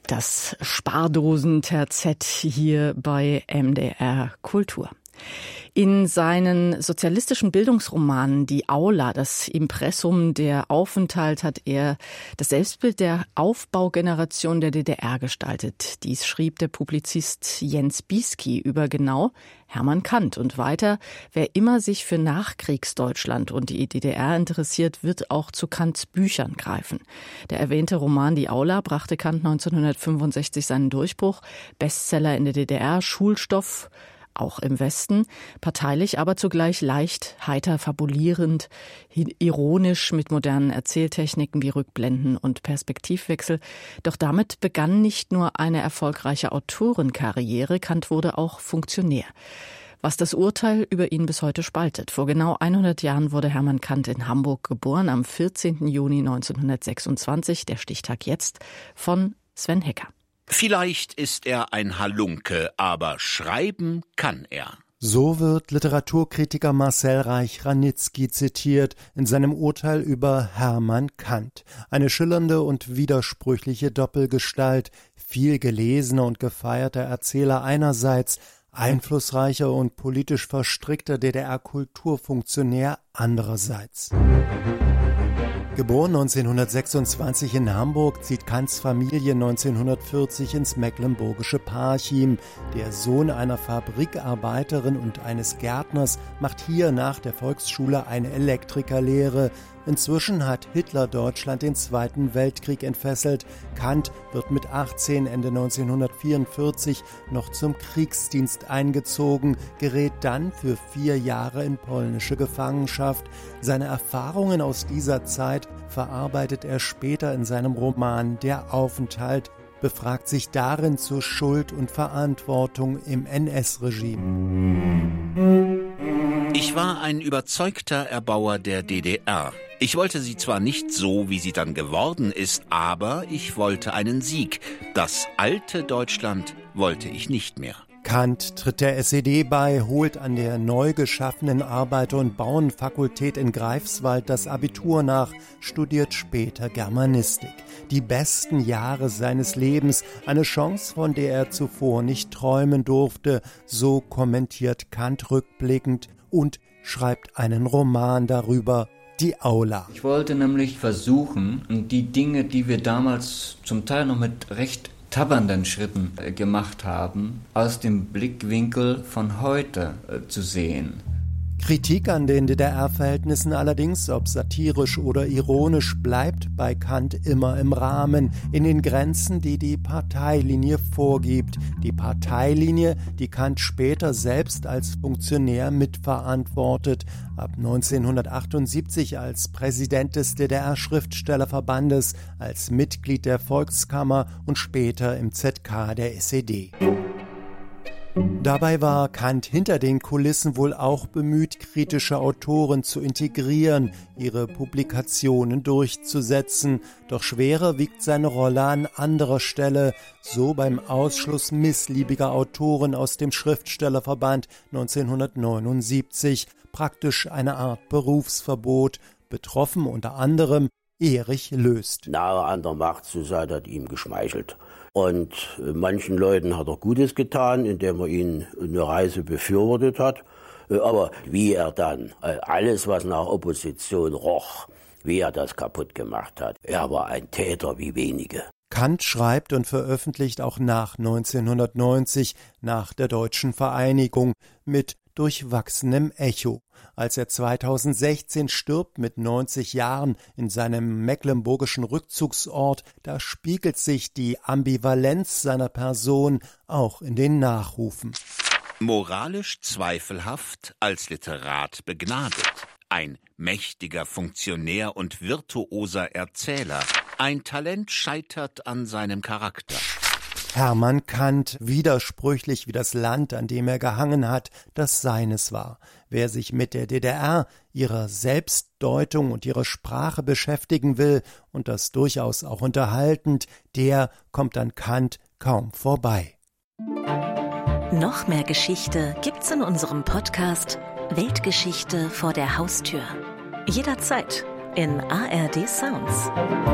Das Spardosen-Terzett hier bei MDR Kultur. In seinen sozialistischen Bildungsromanen Die Aula, das Impressum, der Aufenthalt, hat er das Selbstbild der Aufbaugeneration der DDR gestaltet. Dies schrieb der Publizist Jens Bieski über genau Hermann Kant. Und weiter, wer immer sich für Nachkriegsdeutschland und die DDR interessiert, wird auch zu Kants Büchern greifen. Der erwähnte Roman Die Aula brachte Kant 1965 seinen Durchbruch. Bestseller in der DDR, Schulstoff, auch im Westen, parteilich, aber zugleich leicht, heiter, fabulierend, ironisch mit modernen Erzähltechniken wie Rückblenden und Perspektivwechsel. Doch damit begann nicht nur eine erfolgreiche Autorenkarriere, Kant wurde auch Funktionär. Was das Urteil über ihn bis heute spaltet. Vor genau 100 Jahren wurde Hermann Kant in Hamburg geboren, am 14. Juni 1926, der Stichtag jetzt, von Sven Hecker. Vielleicht ist er ein Halunke, aber schreiben kann er. So wird Literaturkritiker Marcel Reich-Ranitzky zitiert in seinem Urteil über Hermann Kant. Eine schillernde und widersprüchliche Doppelgestalt, viel gelesener und gefeierter Erzähler einerseits, einflussreicher und politisch verstrickter DDR-Kulturfunktionär andererseits. Geboren 1926 in Hamburg, zieht Kants Familie 1940 ins mecklenburgische Parchim. Der Sohn einer Fabrikarbeiterin und eines Gärtners macht hier nach der Volksschule eine Elektrikerlehre. Inzwischen hat Hitler Deutschland den Zweiten Weltkrieg entfesselt. Kant wird mit 18 Ende 1944 noch zum Kriegsdienst eingezogen, gerät dann für 4 Jahre in polnische Gefangenschaft. Seine Erfahrungen aus dieser Zeit verarbeitet er später in seinem Roman Der Aufenthalt, befragt sich darin zur Schuld und Verantwortung im NS-Regime. Ich war ein überzeugter Erbauer der DDR. Ich wollte sie zwar nicht so, wie sie dann geworden ist, aber ich wollte einen Sieg. Das alte Deutschland wollte ich nicht mehr. Kant tritt der SED bei, holt an der neu geschaffenen Arbeiter- und Bauernfakultät in Greifswald das Abitur nach, studiert später Germanistik. Die besten Jahre seines Lebens, eine Chance, von der er zuvor nicht träumen durfte, so kommentiert Kant rückblickend und schreibt einen Roman darüber, Die Aula. Ich wollte nämlich versuchen, die Dinge, die wir damals zum Teil noch mit recht tappernden Schritten gemacht haben, aus dem Blickwinkel von heute zu sehen. Kritik an den DDR-Verhältnissen allerdings, ob satirisch oder ironisch, bleibt bei Kant immer im Rahmen, in den Grenzen, die die Parteilinie vorgibt. Die Parteilinie, die Kant später selbst als Funktionär mitverantwortet. Ab 1978 als Präsident des DDR-Schriftstellerverbandes, als Mitglied der Volkskammer und später im ZK der SED. Dabei war Kant hinter den Kulissen wohl auch bemüht, kritische Autoren zu integrieren, ihre Publikationen durchzusetzen. Doch schwerer wiegt seine Rolle an anderer Stelle, so beim Ausschluss missliebiger Autoren aus dem Schriftstellerverband 1979, praktisch eine Art Berufsverbot, betroffen unter anderem Erich Löst. Nahe an der Macht zu sein, hat ihm geschmeichelt. Und manchen Leuten hat er Gutes getan, indem er ihnen eine Reise befürwortet hat. Aber wie er dann alles, was nach Opposition roch, wie er das kaputt gemacht hat. Er war ein Täter wie wenige. Kant schreibt und veröffentlicht auch nach 1990, nach der deutschen Vereinigung, mit durchwachsenem Echo. Als er 2016 stirbt mit 90 Jahren in seinem mecklenburgischen Rückzugsort, da spiegelt sich die Ambivalenz seiner Person auch in den Nachrufen. Moralisch zweifelhaft, als Literat begnadet. Ein mächtiger Funktionär und virtuoser Erzähler. Ein Talent scheitert an seinem Charakter. Hermann Kant, widersprüchlich wie das Land, an dem er gehangen hat, das seines war. Wer sich mit der DDR, ihrer Selbstdeutung und ihrer Sprache beschäftigen will, und das durchaus auch unterhaltend, der kommt an Kant kaum vorbei. Noch mehr Geschichte gibt's in unserem Podcast Weltgeschichte vor der Haustür. Jederzeit in ARD Sounds.